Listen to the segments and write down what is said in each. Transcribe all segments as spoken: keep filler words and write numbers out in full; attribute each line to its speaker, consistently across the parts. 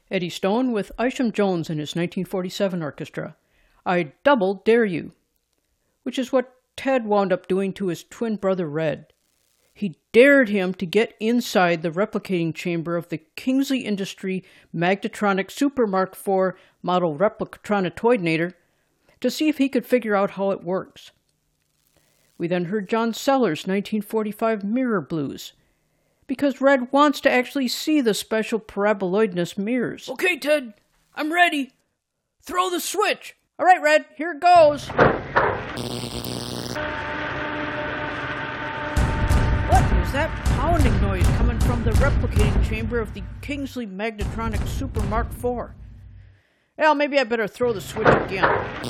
Speaker 1: Eddie Stone with Isham Jones and his nineteen forty-seven orchestra, I Double Dare You, which is what Ted wound up doing to his twin brother Red. He dared him to get inside the replicating chamber of the Kingsley Industry Magnetronic Super Mark four model Replicatronitoidnator to see if he could figure out how it works. We then heard John Sellers' nineteen forty-five Mirror Blues, because Red wants to actually see the special paraboloidness mirrors.
Speaker 2: Okay, Ted, I'm ready. Throw the switch.
Speaker 1: All right, Red, here it goes. What is that pounding noise coming from the replicating chamber of the Kingsley Magnetronic Super Mark four? Well, maybe I better throw the switch again.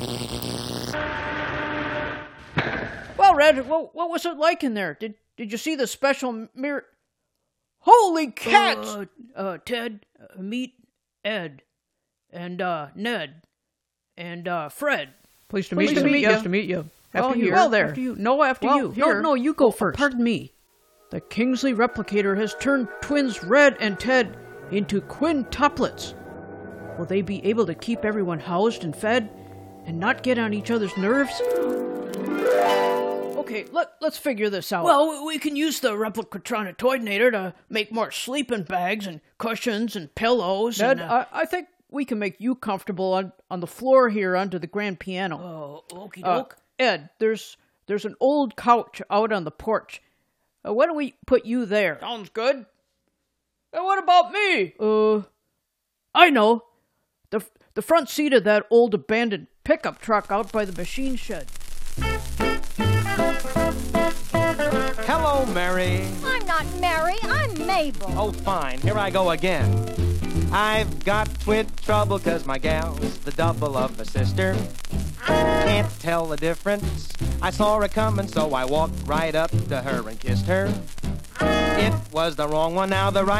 Speaker 1: Well, Red, what, what was it like in there? Did did you see the special mirror? Holy cats!
Speaker 2: Uh, uh, Ted, uh, meet Ed, and, uh, Ned, and, uh, Fred.
Speaker 1: Pleased to
Speaker 2: Pleased
Speaker 1: meet
Speaker 2: to
Speaker 1: you.
Speaker 2: meet you.
Speaker 1: Pleased to meet you. After
Speaker 2: Well,
Speaker 1: you.
Speaker 2: here.
Speaker 1: Well, there.
Speaker 2: After you.
Speaker 1: No, after
Speaker 2: Well,
Speaker 1: you.
Speaker 2: here.
Speaker 1: No, no, you go
Speaker 2: Oh,
Speaker 1: first.
Speaker 2: pardon me.
Speaker 1: The Kingsley Replicator has turned twins Red and Ted into quintuplets. Will they be able to keep everyone housed and fed and not get on each other's nerves? Okay, let, let's figure this out.
Speaker 2: Well, we can use the Replicatronitoidnator to make more sleeping bags and cushions and pillows.
Speaker 1: Ned,
Speaker 2: and, uh,
Speaker 1: I, I think we can make you comfortable on, on the floor here under the grand piano.
Speaker 2: Oh, okie
Speaker 1: Uh,
Speaker 2: doke.
Speaker 1: Ed, there's there's an old couch out on the porch. Uh, why don't we put you there?
Speaker 2: Sounds good. And what about me?
Speaker 1: Uh, I know. The the front seat of that old abandoned pickup truck out by the machine shed.
Speaker 3: Hello, Mary.
Speaker 4: I'm not Mary, I'm Mabel.
Speaker 3: Oh, fine. Here I go again. I've got twin trouble 'cause my gal's the double of a sister. Can't tell the difference. I saw her coming, so I walked right up to her and kissed her. It was the wrong one, now the right